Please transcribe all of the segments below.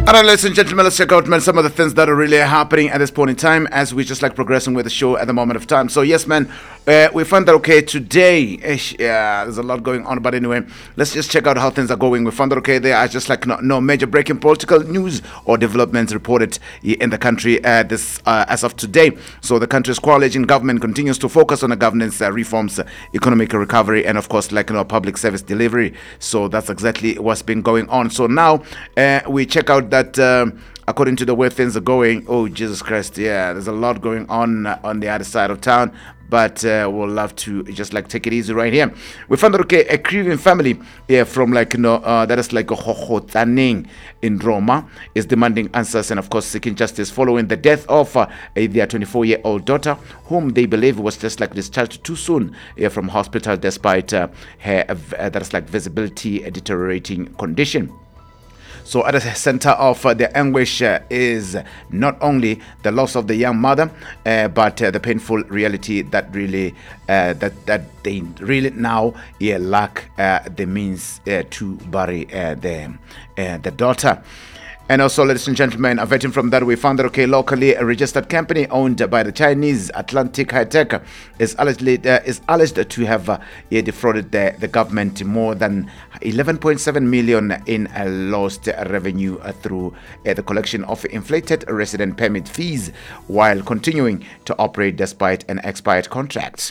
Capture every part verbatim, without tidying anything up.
All right, ladies and gentlemen, let's check out, man, some of the things that are really happening at this point in time as we just like progressing with the show at the moment of time. So, yes, man, uh, we found that, okay, today, ish, yeah, there's a lot going on, but anyway, let's just check out how things are going. We found that, okay, there are just like no, no major breaking political news or developments reported in the country uh, this uh, as of today. So, the country's coalition government continues to focus on the governance uh, reforms, uh, economic recovery, and of course, like, you know, public service delivery. So, that's exactly what's been going on. So, now uh, we check out that. That um, according to the way things are going, oh Jesus Christ, yeah, there's a lot going on uh, on the other side of town, but uh, we'll love to just like take it easy right here. We found that, okay, a grieving family yeah, from like, you know, uh, that is like a Hohotaning in Roma is demanding answers and of course seeking justice following the death of uh, their twenty-four year old daughter, whom they believe was just like discharged too soon yeah, from hospital despite uh, her uh, that is like visibility uh, deteriorating condition. So at the center of uh, the anguish uh, is not only the loss of the young mother, uh, but uh, the painful reality that really uh, that that they really now yeah, lack uh, the means uh, to bury uh, the uh, the daughter. And also, ladies and gentlemen, averting from that, we found that, okay, locally a registered company owned by the Chinese Atlantic High Tech is alleged, uh, is alleged to have uh, yeah, defrauded the, the government more than eleven point seven million in uh, lost revenue uh, through uh, the collection of inflated resident permit fees while continuing to operate despite an expired contract.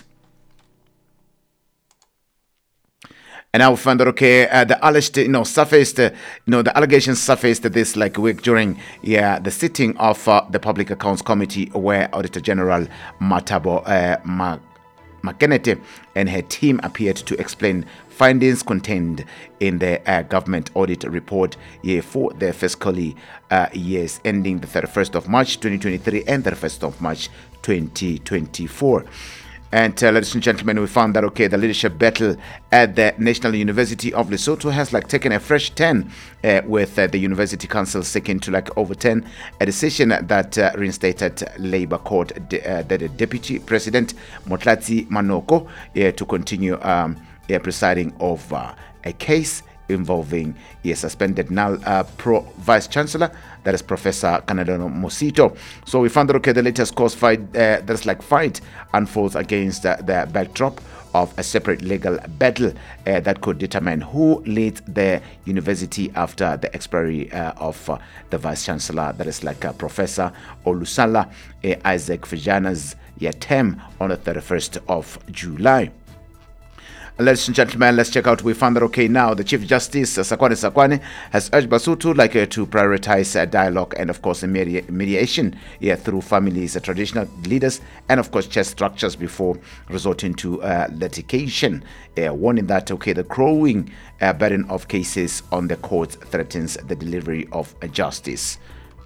And now we found that, okay, uh, the alleged, you know, surfaced, uh, you know, the allegations surfaced this like week during, yeah, the sitting of uh, the Public Accounts Committee, where Auditor General Matabo uh, Ma- McKennedy and her team appeared to explain findings contained in the uh, government audit report yeah, for the fiscal uh, years ending the thirty-first of March twenty twenty-three and thirty-first of March twenty twenty-four. And uh, ladies and gentlemen, we found that, okay, the leadership battle at the National University of Lesotho has like taken a fresh turn uh, with uh, the University Council seeking to like overturn a decision that uh, reinstated Labour Court de- uh, that the Deputy President Motlatsi Manoko uh, to continue um, uh, presiding over a case involving a suspended null uh, pro vice chancellor, that is Professor Kanadano Mosito. So we found that, okay, the latest cause fight uh, that's like fight unfolds against uh, the backdrop of a separate legal battle uh, that could determine who leads the university after the expiry uh, of uh, the vice chancellor, that is like uh, Professor Olusala uh, Isaac Fijana's yeah, term on the thirty-first of July. Ladies and gentlemen, let's check out. We found that, okay, now the Chief Justice uh, Sakwane Sakwane has urged Basotho like uh, to prioritize uh, dialogue and of course media- mediation yeah, through families, uh, traditional leaders, and of course church structures before resorting to uh, litigation, uh, warning that, okay, the growing uh, burden of cases on the courts threatens the delivery of uh, justice.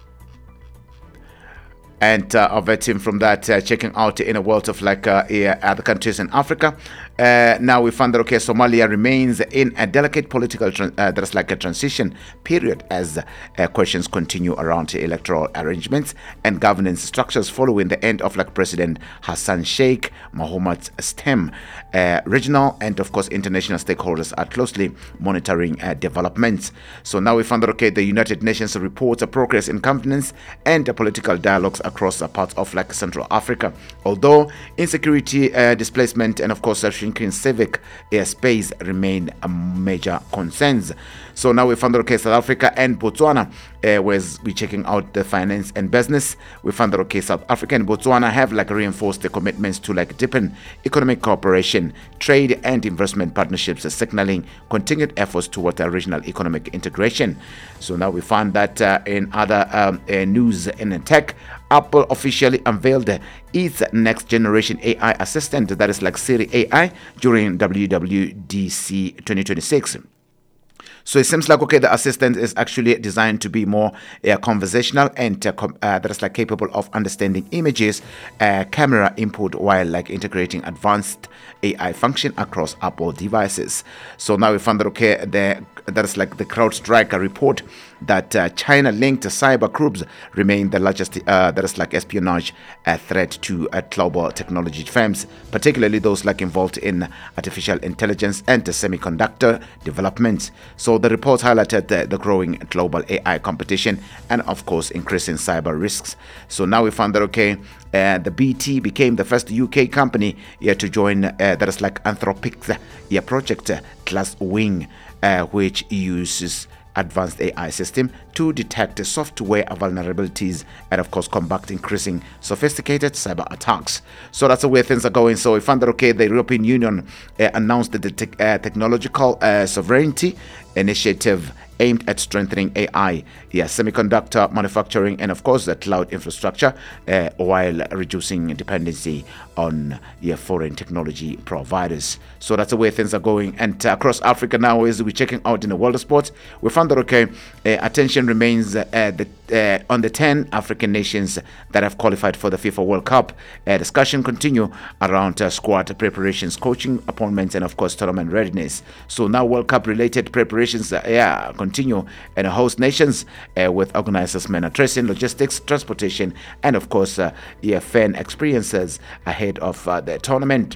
And uh, averting from that, uh, checking out in a world of like uh, uh, other countries in Africa. Uh, now we found that, okay, Somalia remains in a delicate political, tran- uh, that's like a transition period as uh, questions continue around electoral arrangements and governance structures following the end of like President Hassan Sheikh Mohammed's stem. Uh, regional and of course international stakeholders are closely monitoring uh, developments. So now we found that, okay, the United Nations reports a progress in governance and uh, political dialogues across uh, parts of like Central Africa, although insecurity, uh, displacement, and of course uh, shrinking civic airspace remain uh, major concerns. So now we found that, okay, South Africa and Botswana, uh, whereas we checking out the finance and business, we found that, okay, South Africa and Botswana have like reinforced the commitments to like deepen economic cooperation, trade and investment partnerships, uh, signaling continued efforts toward uh, regional economic integration. So now we found that uh, in other um, uh, news in tech, Apple officially unveiled its next generation A I assistant, that is like Siri A I, during W W D C twenty twenty-six. So it seems like, okay, the assistant is actually designed to be more uh, conversational and uh, com- uh, that is like capable of understanding images, uh, camera input, while like integrating advanced A I function across Apple devices. So now we found that, okay, the that is like the CrowdStrike report that uh, China-linked cyber groups remain the largest, uh, that is like espionage uh, threat to uh, global technology firms, particularly those like involved in artificial intelligence and semiconductor development. So So the report highlighted the, the growing global A I competition and, of course, increasing cyber risks. So now we found that, okay, uh, the B T became the first U K company yeah, to join uh, that is like Anthropic's yeah, project uh, Class Wing, uh, which uses advanced A I system to detect software vulnerabilities and, of course, combat increasing sophisticated cyber attacks. So that's the way things are going. So we found that, okay, the European Union uh, announced the te uh, technological uh, sovereignty initiative aimed at strengthening A I, yeah, semiconductor manufacturing, and, of course, the cloud infrastructure, uh, while reducing dependency on yeah, foreign technology providers. So that's the way things are going. And uh, across Africa now, as we're checking out in the world of sports, we found that, okay, uh, attention remains uh, the, uh, on the ten African nations that have qualified for the FIFA World Cup. Uh, discussion continue around uh, squad preparations, coaching appointments, and, of course, tournament readiness. So now World Cup related preparations uh, yeah, continue in host nations uh, with organizers men addressing logistics, transportation, and, of course, uh, yeah, fan experiences ahead of uh, the tournament.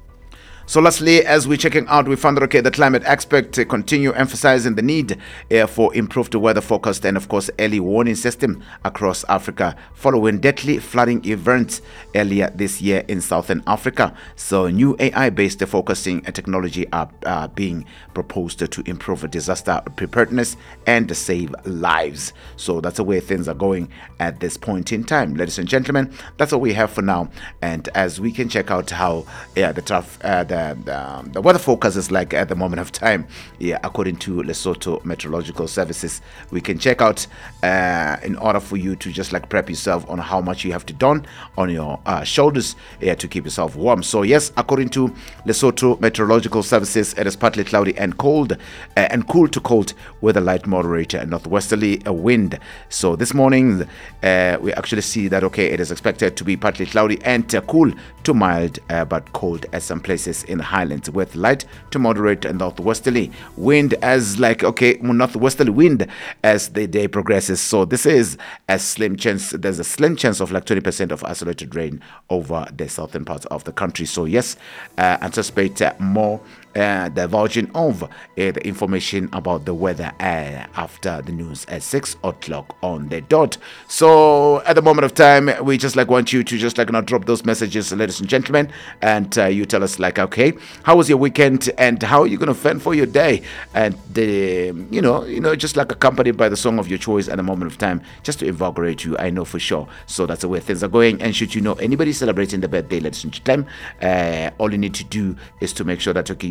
So lastly, as we're checking out, we found that, okay, the climate expert uh, continue emphasizing the need uh, for improved weather forecast and, of course, early warning system across Africa following deadly flooding events earlier this year in Southern Africa. So new A I-based forecasting technology are uh, being proposed to improve disaster preparedness and save lives. So that's the way things are going at this point in time. Ladies and gentlemen, that's all we have for now. And as we can check out how yeah, the tough uh, the The, the weather forecast is like at the moment of time, yeah, according to Lesotho Meteorological Services, we can check out uh, in order for you to just like prep yourself on how much you have to don on your uh, shoulders yeah, to keep yourself warm. So yes, according to Lesotho Meteorological Services, it is partly cloudy and cold uh, and cool to cold with a light moderate and northwesterly uh, wind. So this morning uh, we actually see that, okay, it is expected to be partly cloudy and uh, cool to mild uh, but cold at some places in the highlands with light to moderate and northwesterly wind as like okay northwesterly wind as the day progresses. So this is a slim chance, there's a slim chance of like twenty percent of isolated rain over the southern parts of the country. So yes, uh, anticipate uh, more uh, divulging of uh, the information about the weather uh, after the news at six o'clock on the dot. So at the moment of time, we just like want you to just like not drop those messages, ladies and gentlemen, and uh, you tell us like, okay, how was your weekend and how are you gonna fend for your day? And the you know you know just like accompanied by the song of your choice at the moment of time, just to invigorate you, I know for sure. So that's the way things are going. And should you know anybody celebrating the birthday, ladies and gentlemen, uh, all you need to do is to make sure that, okay,